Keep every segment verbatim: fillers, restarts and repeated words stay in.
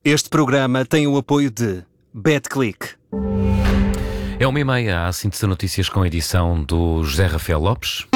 Este programa tem o apoio de BetClick. É uma e meia, a síntese de notícias com a edição do José Rafael Lopes.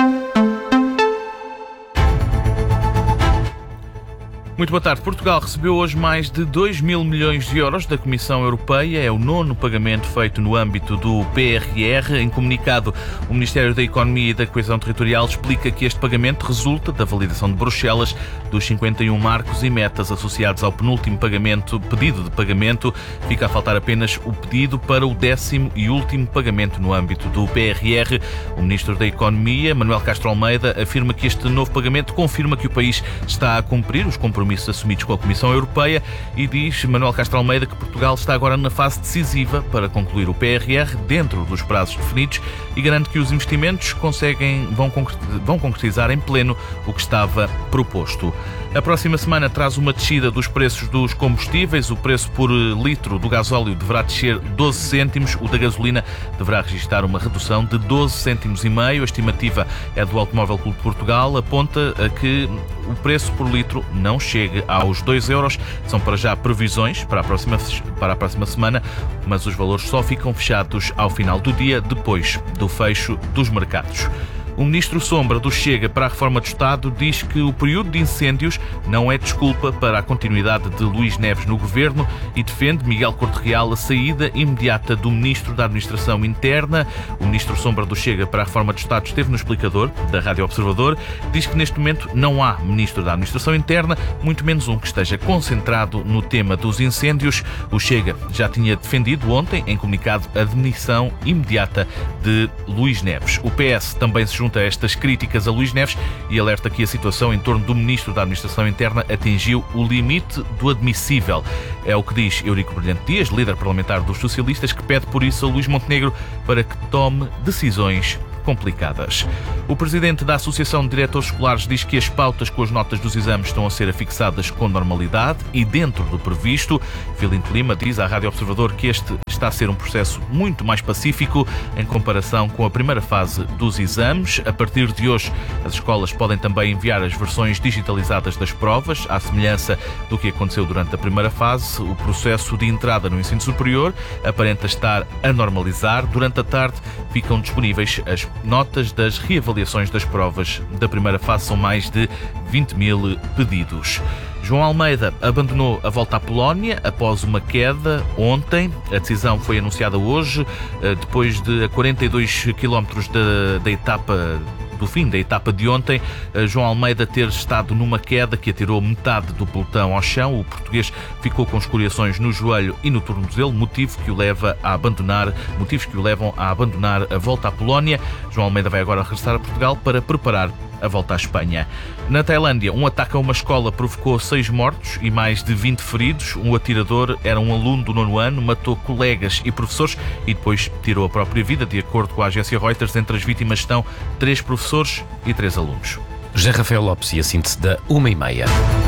Muito boa tarde. Portugal recebeu hoje mais de dois mil milhões de euros da Comissão Europeia. É o nono pagamento feito no âmbito do P R R. Em comunicado, o Ministério da Economia e da Coesão Territorial explica que este pagamento resulta da validação de Bruxelas dos cinquenta e um marcos e metas associados ao penúltimo pagamento, pedido de pagamento. Fica a faltar apenas o pedido para o décimo e último pagamento no âmbito do P R R. O Ministro da Economia, Manuel Castro Almeida, afirma que este novo pagamento confirma que o país está a cumprir os compromissos assumidos com a Comissão Europeia e diz Manuel Castro Almeida que Portugal está agora na fase decisiva para concluir o P R R dentro dos prazos definidos e garante que os investimentos conseguem, vão, vão concretizar em pleno o que estava proposto. A próxima semana traz uma descida dos preços dos combustíveis. O preço por litro do gasóleo deverá descer doze cêntimos, o da gasolina deverá registrar uma redução de doze cêntimos e meio. A estimativa é do Automóvel Clube de Portugal, aponta a que o preço por litro não chegue aos dois euros. São para já previsões para a próxima, para a próxima semana, mas os valores só ficam fechados ao final do dia, depois do fecho dos mercados. O ministro Sombra do Chega para a Reforma do Estado diz que o período de incêndios não é desculpa para a continuidade de Luís Neves no governo e defende Miguel Corte Real a saída imediata do ministro da Administração Interna. O ministro Sombra do Chega para a Reforma do Estado esteve no explicador da Rádio Observador. Diz que neste momento não há ministro da Administração Interna, muito menos um que esteja concentrado no tema dos incêndios. O Chega já tinha defendido ontem, em comunicado, a demissão imediata de Luís Neves. O P S também se junta a estas críticas a Luís Neves e alerta que a situação em torno do Ministro da Administração Interna atingiu o limite do admissível. É o que diz Eurico Brilhante Dias, líder parlamentar dos socialistas, que pede por isso a Luís Montenegro para que tome decisões complicadas. O presidente da Associação de Diretores Escolares diz que as pautas com as notas dos exames estão a ser afixadas com normalidade e dentro do previsto. Filinto Lima diz à Rádio Observador que este está a ser um processo muito mais pacífico em comparação com a primeira fase dos exames. A partir de hoje, as escolas podem também enviar as versões digitalizadas das provas, à semelhança do que aconteceu durante a primeira fase. O processo de entrada no ensino superior aparenta estar a normalizar. Durante a tarde ficam disponíveis as notas das reavaliações das provas da primeira fase. São mais de vinte mil pedidos. João Almeida abandonou a volta à Polónia após uma queda ontem. A decisão foi anunciada hoje, depois de quarenta e dois quilómetros da, da etapa do fim da etapa de ontem, João Almeida ter estado numa queda que atirou metade do pelotão ao chão. O português ficou com escoriações no joelho e no tornozelo, motivo que o leva a abandonar, motivos que o levam a abandonar a volta à Polónia. João Almeida vai agora regressar a Portugal para preparar a volta à Espanha. Na Tailândia, um ataque a uma escola provocou seis mortos e mais de vinte feridos. Um atirador era um aluno do nono ano, matou colegas e professores e depois tirou a própria vida. De acordo com a agência Reuters, entre as vítimas estão três professores e três alunos. José Rafael Lopes e a síntese da uma e meia.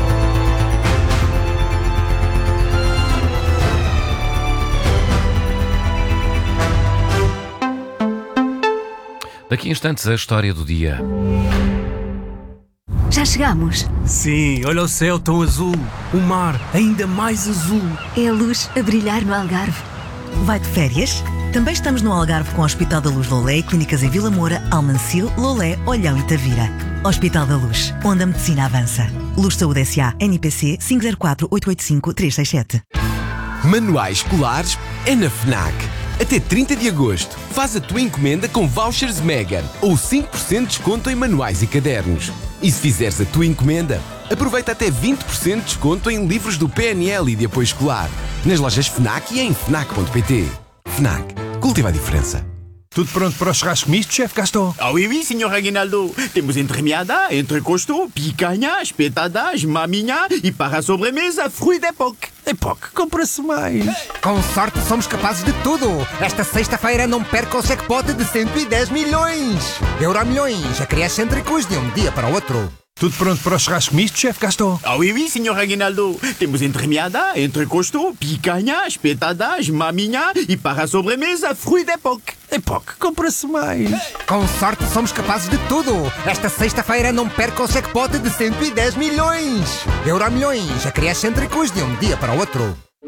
Daqui a instantes, a história do dia. Já chegamos. Sim, olha o céu tão azul. O mar ainda mais azul. É a luz a brilhar no Algarve. Vai de férias? Também estamos no Algarve com o Hospital da Luz Lolé e clínicas em Vila Moura, Almancil, Lolé, Olhão e Tavira. Hospital da Luz, onde a medicina avança. Luz Saúde S A, N I P C cinco zero quatro oito oito cinco três seis sete. Manuais escolares é na FNAC. Até trinta de agosto, faz a tua encomenda com vouchers Mega ou cinco por cento de desconto em manuais e cadernos. E se fizeres a tua encomenda, aproveita até vinte por cento de desconto em livros do P N L e de apoio escolar, nas lojas FNAC e em fnac ponto pt. FNAC. Cultiva a diferença. Tudo pronto para o churrasco misto, chefe Gaston? Ah oui, oui, senhor Aguinaldo. Temos entremeada, entrecosto, picanha, espetadas, maminha e para a sobremesa, fruit d'époque. Époque, compra-se mais. Com sorte somos capazes de tudo. Esta sexta-feira não perca o jackpot de cento e dez milhões. Euromilhões, a criar cêntricos de um dia para o outro. Tudo pronto para o churrasco misto, chefe Gaston? Ah oui, oui, senhor Aguinaldo. Temos entremeada, entrecosto, picanha, espetadas, maminha e para a sobremesa, fruit d'époque. Époque, compra-se mais. Com sorte somos capazes de tudo. Esta sexta-feira não perca o jackpot de cento e dez milhões. Euromilhões, a criar cêntricos de um dia para o outro.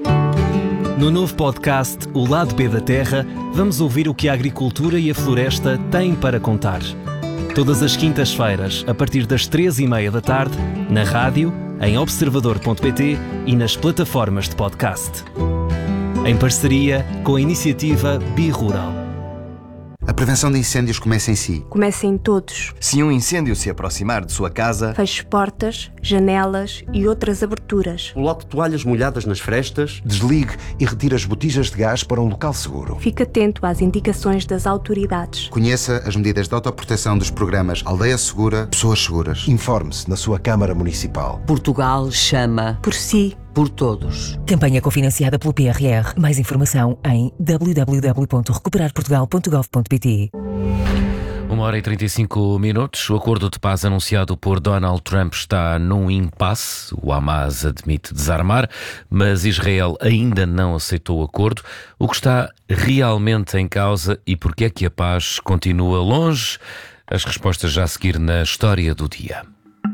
No novo podcast O Lado B da Terra, vamos ouvir o que a agricultura e a floresta têm para contar. Todas as quintas-feiras, a partir das três e meia da tarde, na rádio, em observador ponto pt e nas plataformas de podcast. Em parceria com a iniciativa Bi-Rural. A prevenção de incêndios começa em si. Começa em todos. Se um incêndio se aproximar de sua casa, feche portas, janelas e outras aberturas. Coloque toalhas molhadas nas frestas. Desligue e retire as botijas de gás para um local seguro. Fique atento às indicações das autoridades. Conheça as medidas de autoproteção dos programas Aldeia Segura, Pessoas Seguras. Informe-se na sua Câmara Municipal. Portugal chama por si. Por todos. Campanha cofinanciada pelo P R R. Mais informação em w w w ponto recuperar portugal ponto gov ponto pt. Uma hora e trinta e cinco minutos. O acordo de paz anunciado por Donald Trump está num impasse. O Hamas admite desarmar, mas Israel ainda não aceitou o acordo. O que está realmente em causa e porquê é que a paz continua longe? As respostas já a seguir na História do Dia.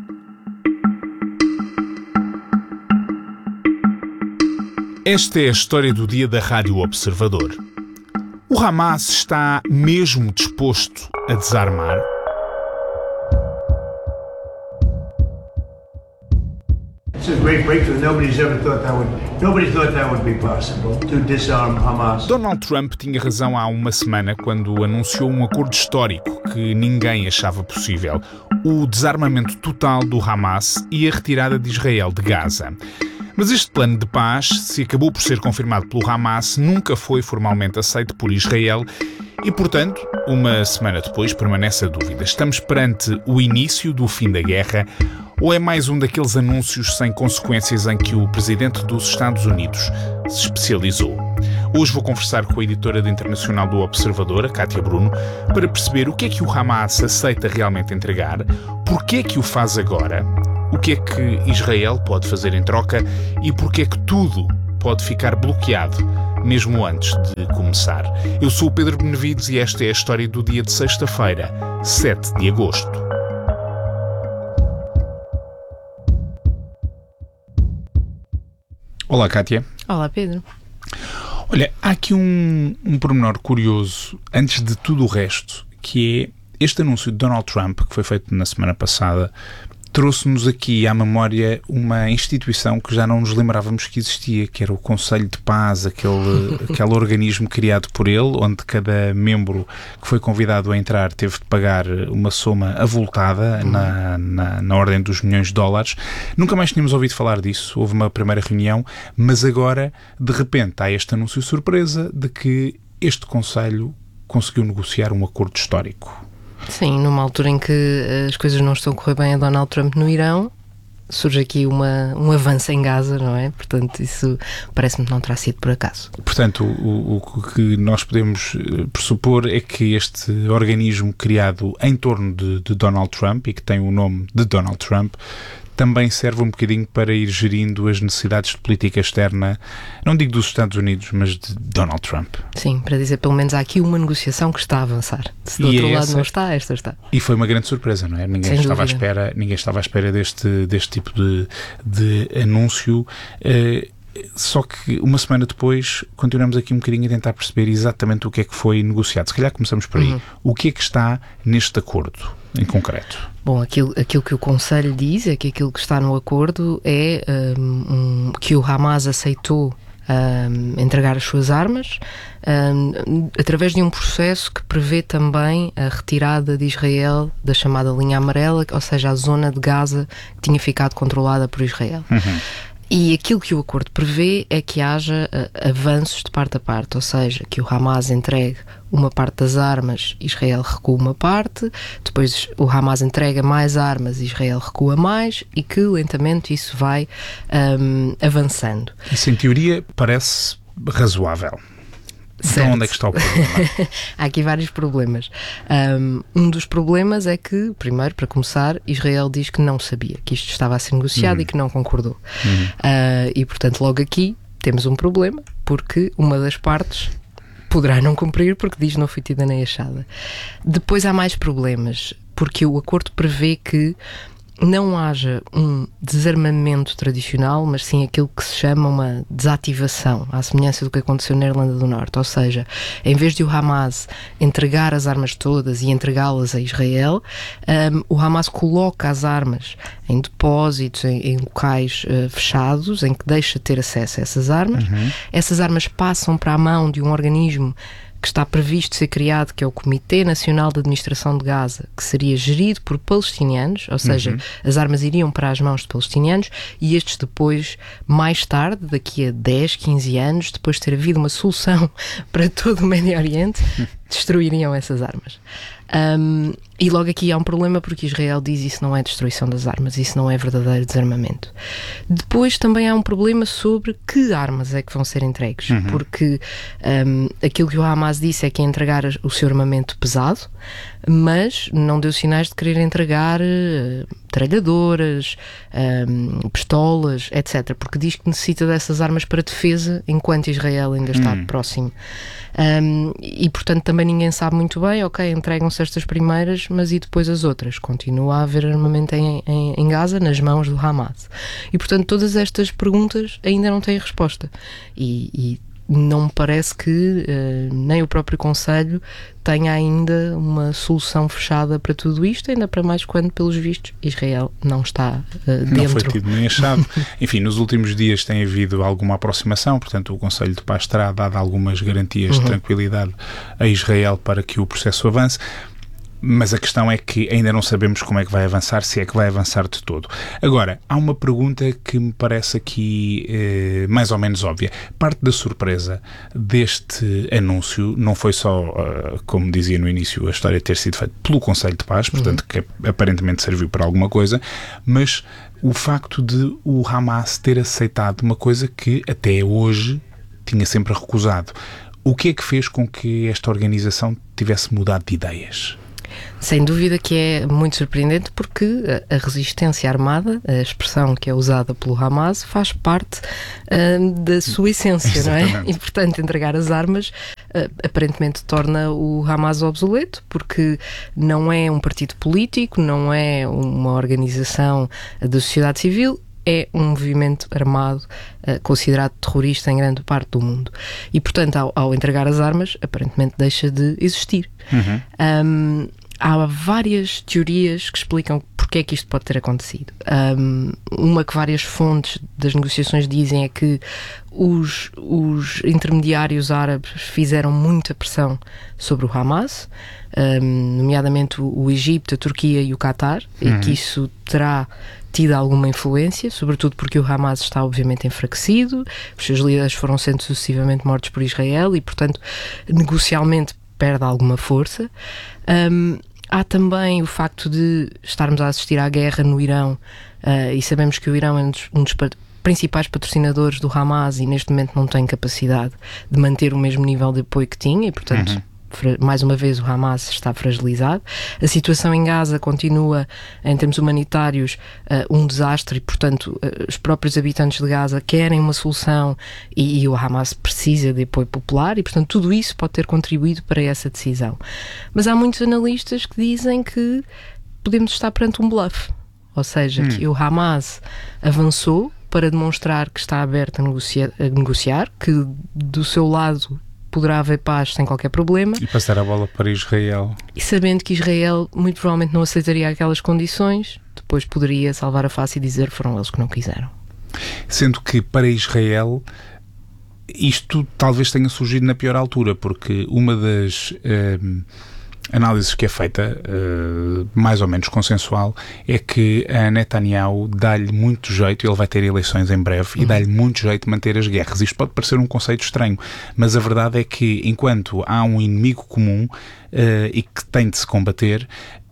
Esta é a história do dia da Rádio Observador. O Hamas está mesmo disposto a desarmar? It's a great breakthrough. Nobody's ever thought that would. Nobody thought that would be possible to disarm Hamas. Donald Trump tinha razão há uma semana quando anunciou um acordo histórico que ninguém achava possível: o desarmamento total do Hamas e a retirada de Israel de Gaza. Mas este plano de paz, se acabou por ser confirmado pelo Hamas, nunca foi formalmente aceito por Israel e, portanto, uma semana depois permanece a dúvida. Estamos perante o início do fim da guerra ou é mais um daqueles anúncios sem consequências em que o presidente dos Estados Unidos se especializou? Hoje vou conversar com a editora de internacional do Observador, a Kátia Bruno, para perceber o que é que o Hamas aceita realmente entregar, porquê é que o faz agora, o que é que Israel pode fazer em troca e porque é que tudo pode ficar bloqueado, mesmo antes de começar. Eu sou o Pedro Benevides e esta é a história do dia de sexta-feira, sete de agosto. Olá, Kátia. Olá, Pedro. Olha, há aqui um, um pormenor curioso, antes de tudo o resto, que é este anúncio de Donald Trump, que foi feito na semana passada, trouxe-nos aqui à memória uma instituição que já não nos lembrávamos que existia, que era o Conselho de Paz, aquele, aquele organismo criado por ele, onde cada membro que foi convidado a entrar teve de pagar uma soma avultada na, na, na ordem dos milhões de dólares. Nunca mais tínhamos ouvido falar disso, houve uma primeira reunião, mas agora, de repente, há este anúncio surpresa de que este Conselho conseguiu negociar um acordo histórico. Sim, numa altura em que as coisas não estão a correr bem a Donald Trump no Irão, surge aqui uma, um avanço em Gaza, não é? Portanto, isso parece-me que não terá sido por acaso. Portanto, o, o que nós podemos pressupor é que este organismo criado em torno de, de Donald Trump e que tem o nome de Donald Trump também serve um bocadinho para ir gerindo as necessidades de política externa, não digo dos Estados Unidos, mas de Donald Trump. Sim, para dizer pelo menos há aqui uma negociação que está a avançar. Se do e outro essa, lado não está, esta está. E foi uma grande surpresa, não é? Ninguém, estava à, espera, ninguém estava à espera deste, deste tipo de, de anúncio. Uh, Só que uma semana depois continuamos aqui um bocadinho a tentar perceber exatamente o que é que foi negociado. Se calhar começamos por aí. Uhum. O que é que está neste acordo, em concreto? Bom, aquilo, aquilo que o Conselho diz é que aquilo que está no acordo é um, um, que o Hamas aceitou um, entregar as suas armas um, através de um processo que prevê também a retirada de Israel da chamada linha amarela, ou seja, a zona de Gaza que tinha ficado controlada por Israel. Uhum. E aquilo que o acordo prevê é que haja uh, avanços de parte a parte, ou seja, que o Hamas entregue uma parte das armas, Israel recua uma parte, depois o Hamas entrega mais armas, Israel recua mais, e que lentamente isso vai um, avançando. Isso, em teoria, parece razoável. Certo. Então onde é que está o problema? Há aqui vários problemas. Um, um dos problemas é que, primeiro, para começar, Israel diz que não sabia que isto estava a ser negociado uhum. e que não concordou. Uhum. Uh, e, portanto, logo aqui temos um problema, porque uma das partes poderá não cumprir porque diz não foi tida nem achada. Depois há mais problemas, porque o acordo prevê que não haja um desarmamento tradicional, mas sim aquilo que se chama uma desativação, à semelhança do que aconteceu na Irlanda do Norte. Ou seja, em vez de o Hamas entregar as armas todas e entregá-las a Israel, um, o Hamas coloca as armas em depósitos, em, em locais uh, fechados, em que deixa de ter acesso a essas armas. Uhum. Essas armas passam para a mão de um organismo que está previsto ser criado, que é o Comitê Nacional de Administração de Gaza, que seria gerido por palestinianos, ou seja, uhum. as armas iriam para as mãos de palestinianos, e estes depois, mais tarde, daqui a dez, quinze anos, depois de ter havido uma solução para todo o Médio Oriente, destruiriam essas armas. Um, e logo aqui há um problema, porque Israel diz que isso não é destruição das armas, isso não é verdadeiro desarmamento. Depois também há um problema sobre que armas é que vão ser entregues, uhum. porque um, aquilo que o Hamas disse é que ia entregar o seu armamento pesado, mas não deu sinais de querer entregar uh, metralhadoras, um, pistolas, etcétera, porque diz que necessita dessas armas para defesa enquanto Israel ainda está uhum. próximo. Um, e portanto também ninguém sabe muito bem, ok, entregam-se estas primeiras, mas e depois as outras? Continua a haver armamento em, em, em Gaza nas mãos do Hamas. E portanto todas estas perguntas ainda não têm resposta. E, e não me parece que uh, nem o próprio Conselho tenha ainda uma solução fechada para tudo isto, ainda para mais quando, pelos vistos, Israel não está uh, dentro. Não foi tido nem achado. Enfim, nos últimos dias tem havido alguma aproximação, portanto o Conselho de Paz terá dado algumas garantias uhum. de tranquilidade a Israel para que o processo avance. Mas a questão é que ainda não sabemos como é que vai avançar, se é que vai avançar de todo. Agora, há uma pergunta que me parece aqui eh, mais ou menos óbvia. Parte da surpresa deste anúncio não foi só, uh, como dizia no início, a história ter sido feita pelo Conselho de Paz, portanto, uhum. que aparentemente serviu para alguma coisa, mas o facto de o Hamas ter aceitado uma coisa que até hoje tinha sempre recusado. O que é que fez com que esta organização tivesse mudado de ideias? Sem dúvida que é muito surpreendente, porque a resistência armada, a expressão que é usada pelo Hamas, faz parte uh, da sua essência, não é? E, portanto, entregar as armas uh, aparentemente torna o Hamas obsoleto, porque não é um partido político, não é uma organização da sociedade civil, é um movimento armado uh, considerado terrorista em grande parte do mundo. E, portanto, ao, ao entregar as armas, aparentemente deixa de existir. Uhum. Um, há várias teorias que explicam porque é que isto pode ter acontecido. Um, uma que várias fontes das negociações dizem é que os, os intermediários árabes fizeram muita pressão sobre o Hamas, um, nomeadamente o, o Egito, a Turquia e o Qatar, uhum. e que isso terá tido alguma influência, sobretudo porque o Hamas está obviamente enfraquecido, os seus líderes foram sendo sucessivamente mortos por Israel e, portanto, negocialmente perde alguma força. Um, há também o facto de estarmos a assistir à guerra no Irão, uh, e sabemos que o Irão é um dos, um dos principais patrocinadores do Hamas e neste momento não tem capacidade de manter o mesmo nível de apoio que tinha e, portanto, uhum. mais uma vez o Hamas está fragilizado. A situação em Gaza continua, em termos humanitários, uh, um desastre e, portanto, uh, os próprios habitantes de Gaza querem uma solução e, e o Hamas precisa de apoio popular e, portanto, tudo isso pode ter contribuído para essa decisão. Mas há muitos analistas que dizem que podemos estar perante um bluff, ou seja, hum. que o Hamas avançou para demonstrar que está aberto a negociar, a negociar, que do seu lado poderá haver paz sem qualquer problema. E passar a bola para Israel. E sabendo que Israel muito provavelmente não aceitaria aquelas condições, depois poderia salvar a face e dizer foram eles que não quiseram. Sendo que para Israel isto talvez tenha surgido na pior altura, porque uma das uh, análises que é feita, uh, mais ou menos consensual, é que a Netanyahu dá-lhe muito jeito, ele vai ter eleições em breve, uhum. e dá-lhe muito jeito de manter as guerras. Isto pode parecer um conceito estranho, mas a verdade é que enquanto há um inimigo comum uh, e que tem de se combater,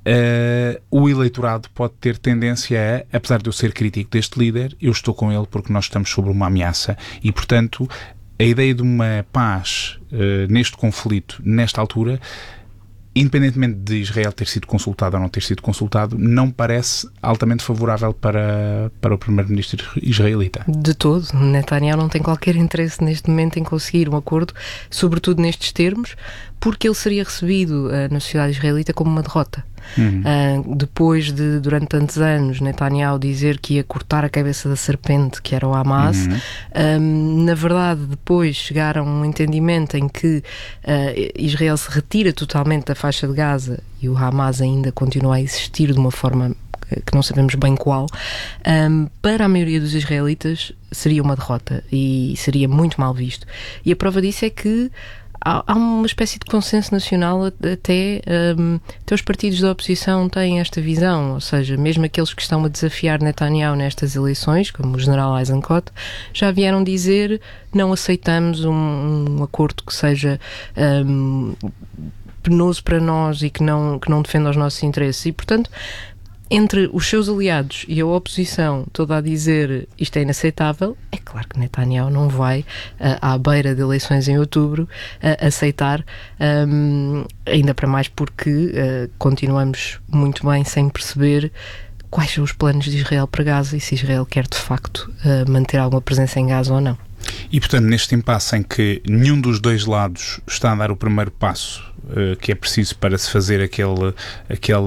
Uh, o eleitorado pode ter tendência a, apesar de eu ser crítico deste líder, eu estou com ele porque nós estamos sob uma ameaça e, portanto, a ideia de uma paz uh, neste conflito, nesta altura, independentemente de Israel ter sido consultado ou não ter sido consultado, não parece altamente favorável para, para o primeiro-ministro israelita. De todo. Netanyahu não tem qualquer interesse neste momento em conseguir um acordo, sobretudo nestes termos, porque ele seria recebido uh, na sociedade israelita como uma derrota. Uhum. Uh, depois de, durante tantos anos, Netanyahu dizer que ia cortar a cabeça da serpente, que era o Hamas, uhum. um, na verdade, depois chegaram a um entendimento em que uh, Israel se retira totalmente da faixa de Gaza e o Hamas ainda continua a existir de uma forma que não sabemos bem qual, um, para a maioria dos israelitas seria uma derrota e seria muito mal visto. E a prova disso é que há, há uma espécie de consenso nacional, até, um, até os partidos da oposição têm esta visão, ou seja, mesmo aqueles que estão a desafiar Netanyahu nestas eleições, como o general Eisenkot, já vieram dizer: não aceitamos um, um acordo que seja um, penoso para nós e que não, que não defenda os nossos interesses. E, portanto, entre os seus aliados e a oposição toda a dizer isto é inaceitável, é claro que Netanyahu não vai, uh, à beira de eleições em outubro, uh, aceitar, um, ainda para mais porque uh, continuamos muito bem sem perceber quais são os planos de Israel para Gaza e se Israel quer de facto uh, manter alguma presença em Gaza ou não. E, portanto, neste impasse em que nenhum dos dois lados está a dar o primeiro passo uh, que é preciso para se fazer aquele, aquele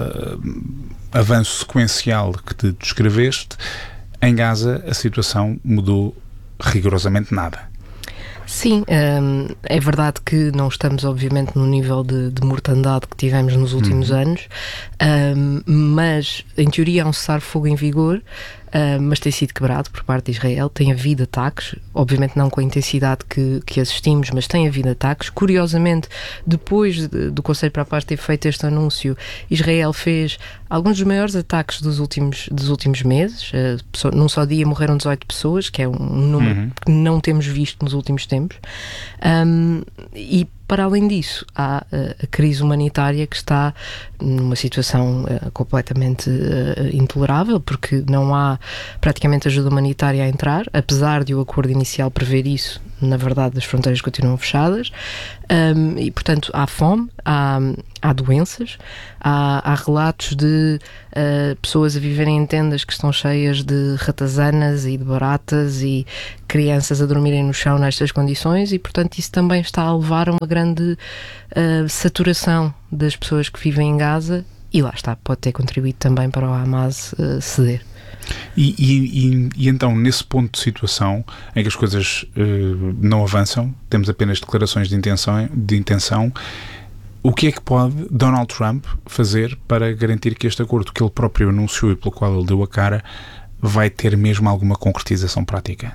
uh, avanço sequencial que te descreveste, em Gaza a situação mudou rigorosamente nada. Sim, um, é verdade que não estamos obviamente no nível de, de mortandade que tivemos nos últimos uhum. anos, um, mas em teoria há um cessar-fogo em vigor, uh, mas tem sido quebrado por parte de Israel. Tem havido ataques, obviamente não com a intensidade que, que assistimos, mas tem havido ataques. Curiosamente, depois de, do Conselho para a Paz ter feito este anúncio, Israel fez alguns dos maiores ataques dos últimos, dos últimos meses. Uh, num só dia morreram dezoito pessoas, que é um número uhum. que não temos visto nos últimos tempos. Um, e para além disso, há uh, a crise humanitária que está numa situação uh, completamente uh, intolerável, porque não há praticamente ajuda humanitária a entrar, apesar de o acordo inicial prever isso. Na verdade, as fronteiras continuam fechadas, um, e portanto há fome, há, há doenças, há, há relatos de uh, pessoas a viverem em tendas que estão cheias de ratazanas e de baratas e crianças a dormirem no chão nestas condições, e portanto isso também está a levar a uma grande uh, saturação das pessoas que vivem em Gaza, e lá está, pode ter contribuído também para o Hamas uh, ceder. E, e, e, e então, nesse ponto de situação em que as coisas uh, não avançam, temos apenas declarações de intenção, de intenção, o que é que pode Donald Trump fazer para garantir que este acordo que ele próprio anunciou e pelo qual ele deu a cara vai ter mesmo alguma concretização prática?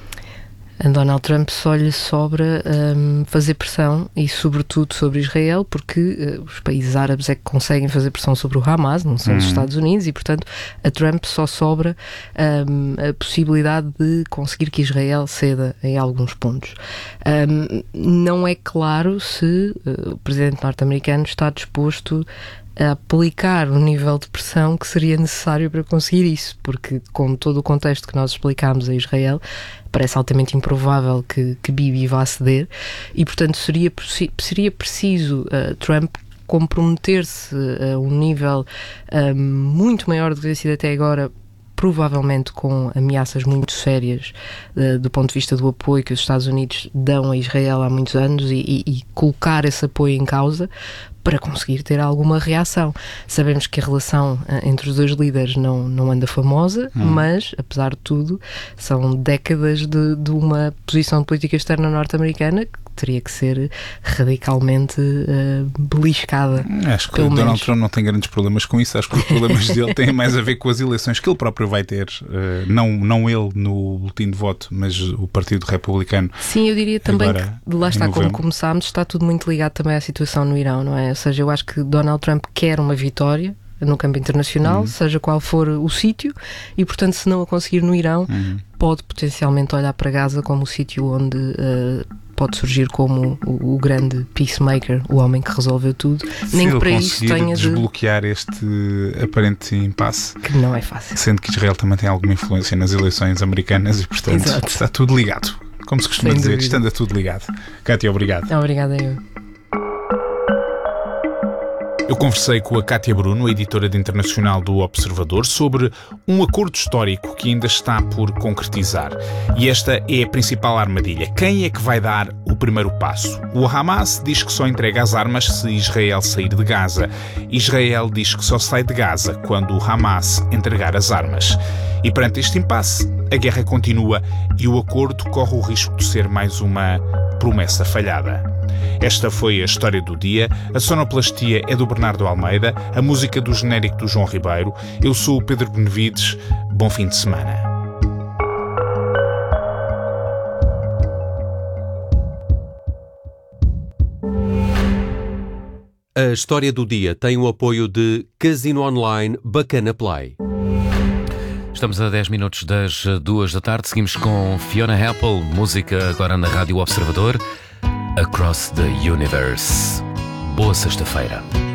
A Donald Trump só lhe sobra um, fazer pressão, e sobretudo sobre Israel, porque uh, os países árabes é que conseguem fazer pressão sobre o Hamas, não são uhum. os Estados Unidos, e portanto a Trump só sobra um, a possibilidade de conseguir que Israel ceda em alguns pontos. Um, não é claro se uh, o presidente norte-americano está disposto a aplicar o nível de pressão que seria necessário para conseguir isso, porque com todo o contexto que nós explicámos a Israel, parece altamente improvável que, que Bibi vá ceder, e portanto seria, seria preciso uh, Trump comprometer-se a um nível uh, muito maior do que tem sido até agora, provavelmente com ameaças muito sérias uh, do ponto de vista do apoio que os Estados Unidos dão a Israel há muitos anos, e, e, e colocar esse apoio em causa para conseguir ter alguma reação. Sabemos que a relação uh, entre os dois líderes não, não anda famosa, hum. mas, apesar de tudo, são décadas de, de uma posição de política externa norte-americana que teria que ser radicalmente uh, beliscada. Acho que o Donald menos. Trump não tem grandes problemas com isso. Acho que os problemas dele têm mais a ver com as eleições que ele próprio vai ter. Uh, não, não ele no boletim de voto, mas o Partido Republicano. Sim, eu diria também que, lá está, como começámos, está tudo muito ligado também à situação no Irão, não é? Ou seja, eu acho que Donald Trump quer uma vitória no campo internacional, uhum. seja qual for o sítio, e portanto, se não a conseguir no Irão, uhum. pode potencialmente olhar para Gaza como o sítio onde uh, pode surgir como o, o grande peacemaker, o homem que resolveu tudo. Se nem que para isso tenha de desbloquear este aparente impasse, que não é fácil, sendo que Israel também tem alguma influência nas eleições americanas e portanto Exato. Está tudo ligado, como se costuma Sem dizer, dúvida. Estando tudo ligado. Cátia, obrigado. Obrigada eu. Eu conversei com a Cátia Bruno, a editora de internacional do Observador, sobre um acordo histórico que ainda está por concretizar. E esta é a principal armadilha. Quem é que vai dar o primeiro passo. O Hamas diz que só entrega as armas se Israel sair de Gaza. Israel diz que só sai de Gaza quando o Hamas entregar as armas. E perante este impasse, a guerra continua e o acordo corre o risco de ser mais uma promessa falhada. Esta foi a história do dia. A sonoplastia é do Bernardo Almeida, a música do genérico do João Ribeiro. Eu sou o Pedro Benevides. Bom fim de semana. A história do dia tem o apoio de Casino Online Bacana Play. Estamos a dez minutos das duas da tarde. Seguimos com Fiona Apple, música agora na Rádio Observador, Across the Universe. Boa sexta-feira.